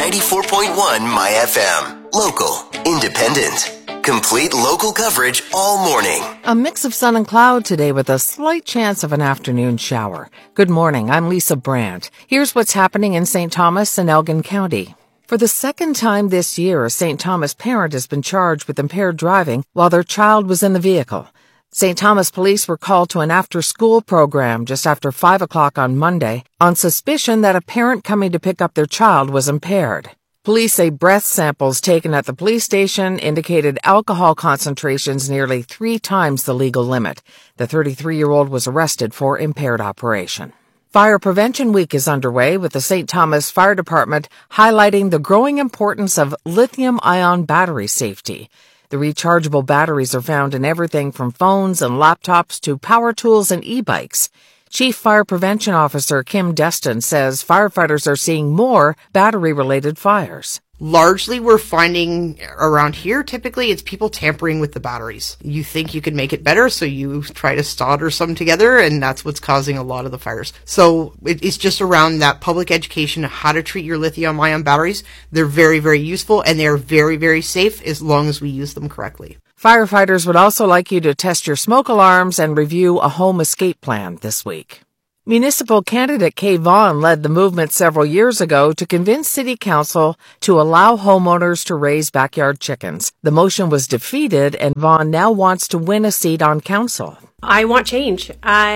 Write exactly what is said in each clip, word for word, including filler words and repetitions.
ninety-four point one My F M. Local, independent, complete local coverage all morning. A mix of sun and cloud today with a slight chance of an afternoon shower. Good morning, I'm Lisa Brandt. Here's what's happening in Saint Thomas and Elgin County. For the second time this year, a Saint Thomas parent has been charged with impaired driving while their child was in the vehicle. Saint Thomas police were called to an after-school program just after five o'clock on Monday on suspicion that a parent coming to pick up their child was impaired. Police say breath samples taken at the police station indicated alcohol concentrations nearly three times the legal limit. The thirty-three-year-old was arrested for impaired operation. Fire Prevention Week is underway with the Saint Thomas Fire Department highlighting the growing importance of lithium-ion battery safety. The rechargeable batteries are found in everything from phones and laptops to power tools and e-bikes. Chief Fire Prevention Officer Kim Destin says firefighters are seeing more battery-related fires. Largely, we're finding around here, typically, it's people tampering with the batteries. You think you can make it better, so you try to solder some together, and that's what's causing a lot of the fires. So it's just around that public education of how to treat your lithium-ion batteries. They're very, very useful, and they're very, very safe as long as we use them correctly. Firefighters would also like you to test your smoke alarms and review a home escape plan this week. Municipal candidate Kay Vaughn led the movement several years ago to convince City Council to allow homeowners to raise backyard chickens. The motion was defeated, and Vaughn now wants to win a seat on council. I want change.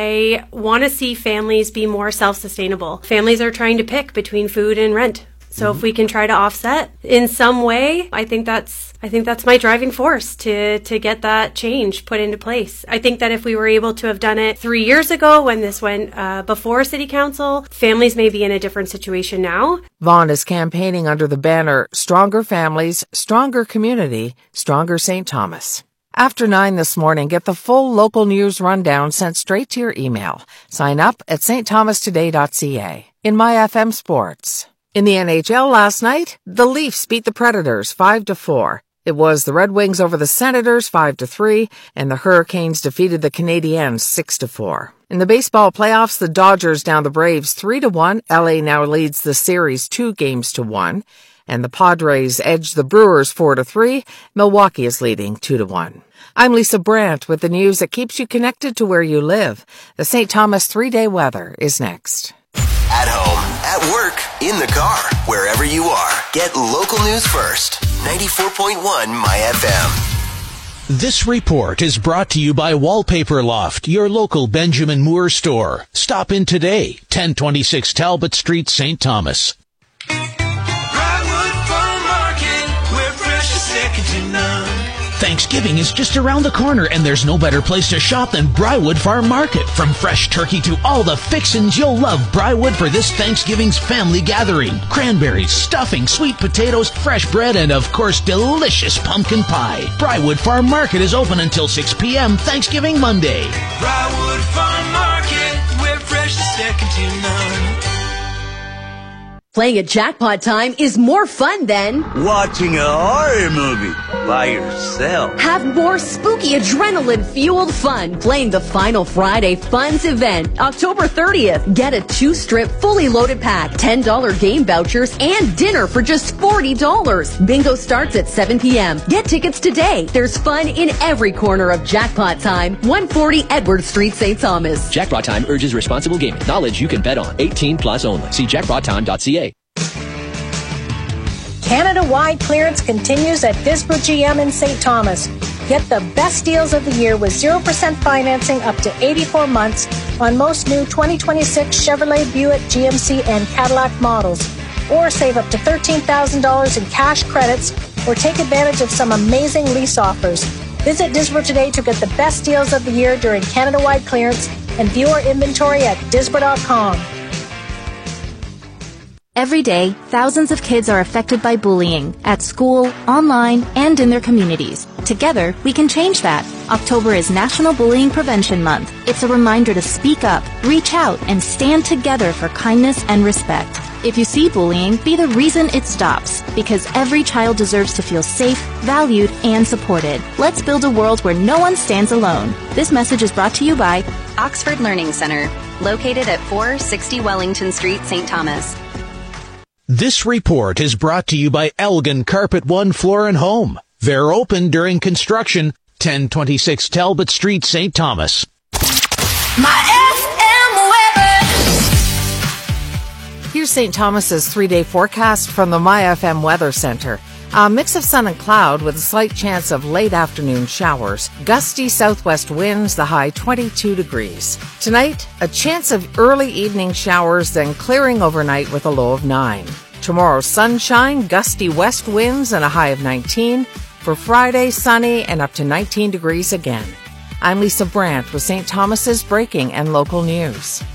I want to see families be more self-sustainable. Families are trying to pick between food and rent. So mm-hmm. if we can try to offset in some way, I think that's I think that's my driving force to to get that change put into place. I think that if we were able to have done it three years ago when this went uh, before City Council, families may be in a different situation now. Vaughn is campaigning under the banner Stronger Families, Stronger Community, Stronger Saint Thomas. After nine this morning, get the full local news rundown sent straight to your email. Sign up at s t thomas today dot c a. In My F M Sports. In the N H L last night, the Leafs beat the Predators five to four. It was the Red Wings over the Senators five to three, and the Hurricanes defeated the Canadiens six to four. In the baseball playoffs, the Dodgers down the Braves three to one. L A now leads the series two games to one, and the Padres edged the Brewers four to three. Milwaukee is leading two to one. I'm Lisa Brandt with the news that keeps you connected to where you live. The Saint Thomas three-day weather is next. At home, at work, in the car, wherever you are, get local news first. ninety-four point one My F M. This report is brought to you by Wallpaper Loft, your local Benjamin Moore store. Stop in today, ten twenty-six Talbot Street, Saint Thomas. Briarwood Farm Market, where fresh is second to none. Thanksgiving is just around the corner, and there's no better place to shop than Briarwood Farm Market. From fresh turkey to all the fixins, you'll love Briarwood for this Thanksgiving's family gathering. Cranberries, stuffing, sweet potatoes, fresh bread, and of course, delicious pumpkin pie. Briarwood Farm Market is open until six p.m. Thanksgiving Monday. Briarwood Farm Market, where fresh is second to none. Playing at Jackpot Time is more fun than watching a horror movie by yourself. Have more spooky adrenaline-fueled fun playing the Final Friday Funds event, October thirtieth. Get a two-strip, fully loaded pack, ten dollars game vouchers, and dinner for just forty dollars. Bingo starts at seven p.m. Get tickets today. There's fun in every corner of Jackpot Time, one forty Edward Street, Saint Thomas. Jackpot Time urges responsible gaming. Knowledge you can bet on. eighteen plus only. See jackpot time dot c a. Canada-wide clearance continues at Disbro G M in Saint Thomas. Get the best deals of the year with zero percent financing up to eighty-four months on most new twenty twenty-six Chevrolet, Buick, G M C, and Cadillac models. Or save up to thirteen thousand dollars in cash credits or take advantage of some amazing lease offers. Visit Disbro today to get the best deals of the year during Canada-wide clearance and view our inventory at disbro dot com. Every day, thousands of kids are affected by bullying at school, online, and in their communities. Together, we can change that. October is National Bullying Prevention Month. It's a reminder to speak up, reach out, and stand together for kindness and respect. If you see bullying, be the reason it stops, because every child deserves to feel safe, valued, and supported. Let's build a world where no one stands alone. This message is brought to you by Oxford Learning Center, located at four sixty Wellington Street, Saint Thomas. This report is brought to you by Elgin Carpet One Floor and Home. They're open during construction, ten twenty-six Talbot Street, Saint Thomas. My F M weather. Here's Saint Thomas's three-day forecast from the My F M Weather Center. A mix of sun and cloud with a slight chance of late afternoon showers. Gusty southwest winds, the high twenty-two degrees. Tonight, a chance of early evening showers, then clearing overnight with a low of nine. Tomorrow, sunshine, gusty west winds, and a high of nineteen. For Friday, sunny and up to nineteen degrees again. I'm Lisa Brandt with Saint Thomas's breaking and local news.